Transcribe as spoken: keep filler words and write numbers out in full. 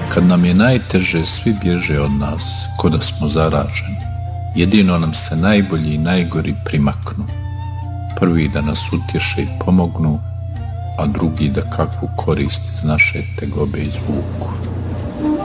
Kad nam je najteže, svi bježe od nas, ko da smo zaraženi. Jedino nam se najbolji i najgori primaknu. Prvi da nas utješe i pomognu, a drugi da kakvu korist iz naše tegobe izvuku.